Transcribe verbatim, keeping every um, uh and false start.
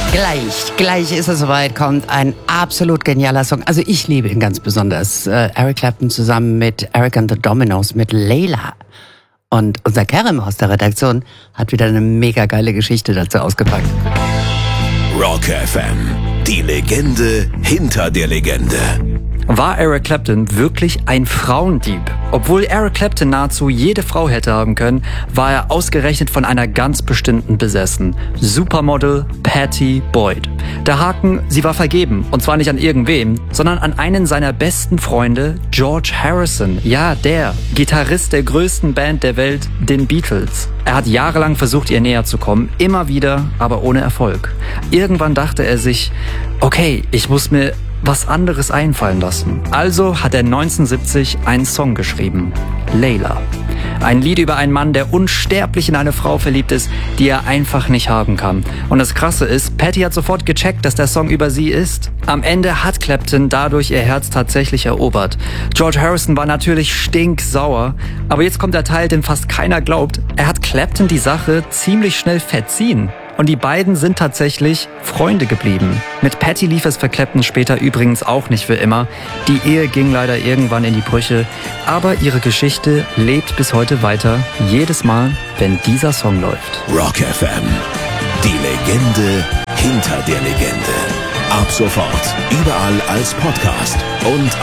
Gleich, gleich ist es soweit, kommt ein absolut genialer Song. Also ich liebe ihn ganz besonders. Äh, Eric Clapton zusammen mit Eric and the Dominos mit Layla. Und unser Kerem aus der Redaktion hat wieder eine mega geile Geschichte dazu ausgepackt. Rock F M, die Legende hinter der Legende. War Eric Clapton wirklich ein Frauendieb? Obwohl Eric Clapton nahezu jede Frau hätte haben können, war er ausgerechnet von einer ganz bestimmten besessen. Supermodel Pattie Boyd. Der Haken, sie war vergeben. Und zwar nicht an irgendwem, sondern an einen seiner besten Freunde, George Harrison. Ja, der Gitarrist der größten Band der Welt, den Beatles. Er hat jahrelang versucht, ihr näher zu kommen, immer wieder, aber ohne Erfolg. Irgendwann dachte er sich, okay, ich muss mir was anderes einfallen lassen. Also hat er neunzehnhundertsiebzig einen Song geschrieben. Layla. Ein Lied über einen Mann, der unsterblich in eine Frau verliebt ist, die er einfach nicht haben kann. Und das Krasse ist, Pattie hat sofort gecheckt, dass der Song über sie ist. Am Ende hat Clapton dadurch ihr Herz tatsächlich erobert. George Harrison war natürlich stinksauer. Aber jetzt kommt der Teil, den fast keiner glaubt. Er hat Clapton die Sache ziemlich schnell verziehen. Und die beiden sind tatsächlich Freunde geblieben. Mit Pattie lief es für Clapton später übrigens auch nicht für immer. Die Ehe ging leider irgendwann in die Brüche. Aber ihre Geschichte lebt bis heute weiter. Jedes Mal, wenn dieser Song läuft. Rock F M, die Legende hinter der Legende. Ab sofort überall als Podcast und